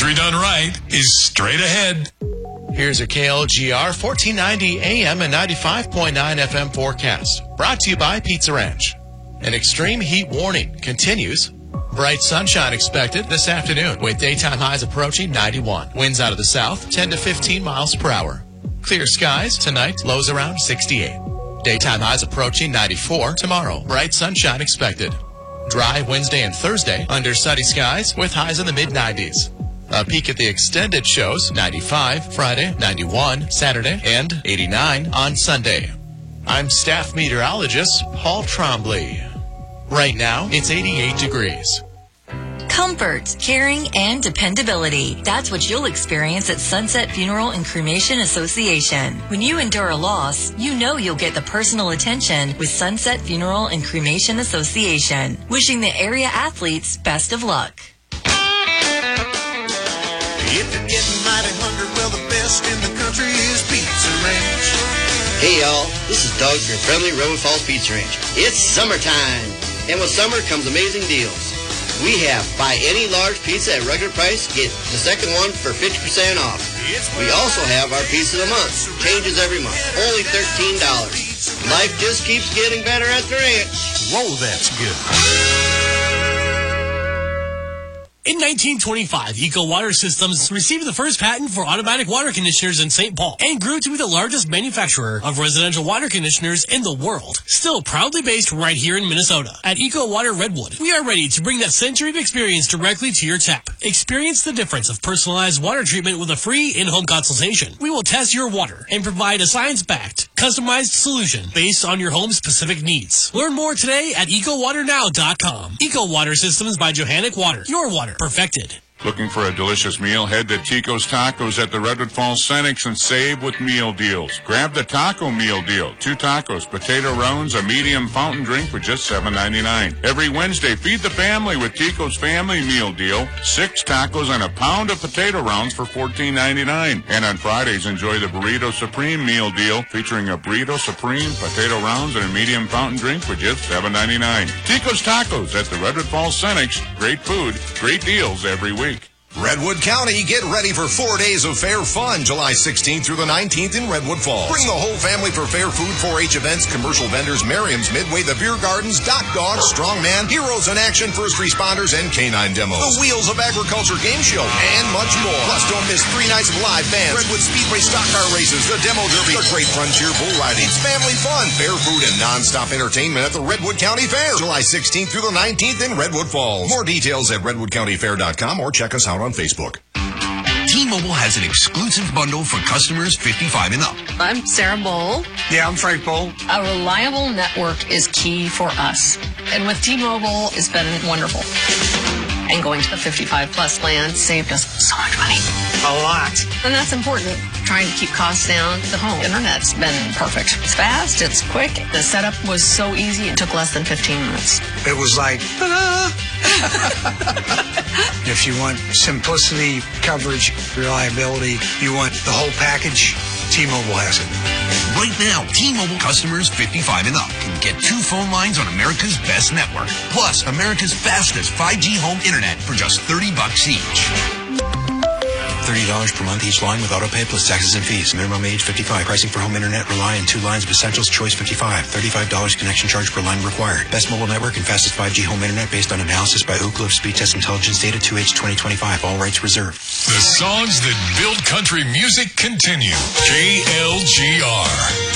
Country done right is straight ahead. Here's a KLGR 1490 AM and 95.9 FM forecast. Brought to you by Pizza Ranch. An extreme heat warning continues. Bright sunshine expected this afternoon with daytime highs approaching 91. Winds out of the south 10 to 15 miles per hour. Clear skies tonight, lows around 68. Daytime highs approaching 94 tomorrow. Bright sunshine expected. Dry Wednesday and Thursday under sunny skies with highs in the mid-90s. A peek at the extended shows, 95 Friday, 91 Saturday, and 89 on Sunday. I'm staff meteorologist Paul Trombley. Right now, it's 88 degrees. Comfort, caring, and dependability. That's what you'll experience at Sunset Funeral and Cremation Association. When you endure a loss, you know you'll get the personal attention with Sunset Funeral and Cremation Association. Wishing the area athletes best of luck. If you're getting mighty hungry, well, the best in the country is Pizza Ranch. Hey, y'all. This is Doug from friendly Redwood Falls Pizza Ranch. It's summertime, and with summer comes amazing deals. We have buy any large pizza at regular price, get the second one for 50% off. We also have our Pizza of the Month. Changes every month. Only $13. Life just keeps getting better at the ranch. Whoa, that's good. In 1925, Eco Water Systems received the first patent for automatic water conditioners in St. Paul and grew to be the largest manufacturer of residential water conditioners in the world. Still proudly based right here in Minnesota. At Eco Water Redwood, we are ready to bring that century of experience directly to your tap. Experience the difference of personalized water treatment with a free in-home consultation. We will test your water and provide a science-backed, customized solution based on your home's specific needs. Learn more today at EcoWaterNow.com. Eco Water Systems by Johannich Water. Your water perfected. Looking for a delicious meal? Head to Tico's Tacos at the Redwood Falls Cenex and save with meal deals. Grab the taco meal deal. 2 tacos, potato rounds, a medium fountain drink for just $7.99. Every Wednesday, feed the family with Tico's Family Meal Deal. 6 tacos and a pound of potato rounds for $14.99. And on Fridays, enjoy the Burrito Supreme Meal Deal featuring a Burrito Supreme, potato rounds, and a medium fountain drink for just $7.99. Tico's Tacos at the Redwood Falls Cenex. Great food, great deals every week. Redwood County, get ready for 4 days of fair fun, July 16th through the 19th in Redwood Falls. Bring the whole family for fair food, 4-H events, commercial vendors, Merriam's, Midway, the Beer Gardens, Doc Dogs, Strongman, Heroes in Action, First Responders, and Canine Demos. The Wheels of Agriculture Game Show, and much more. Plus, don't miss 3 nights of live bands, Redwood Speedway stock car races, the Demo Derby, the Great Frontier Bull Riding, family fun, fair food, and non-stop entertainment at the Redwood County Fair, July 16th through the 19th in Redwood Falls. More details at redwoodcountyfair.com or check us out on Facebook. T-Mobile has an exclusive bundle for customers 55 and up. I'm Sarah Bowl. Yeah, I'm Frank Bowl. A reliable network is key for us. And with T-Mobile, it's been wonderful. And going to the 55-plus plan saved us so much money. A lot. And that's important. Trying to keep costs down. The home internet's been perfect. It's fast. It's quick. The setup was so easy. It took less than 15 minutes. It was like, ta-da! If you want simplicity, coverage, reliability, you want the whole package, T-Mobile has it. Right now, T-Mobile customers 55 and up can get 2 phone lines on America's best network, plus America's fastest 5G home internet for just $30 each. $30 per month each line with autopay plus taxes and fees. Minimum age 55. Pricing for home internet rely on 2 lines of Essentials Choice 55. $35 connection charge per line required. Best mobile network and fastest 5G home internet based on analysis by Ookla of Speed Test Intelligence data 2H 2025. All rights reserved. The songs that build country music continue. KLGR.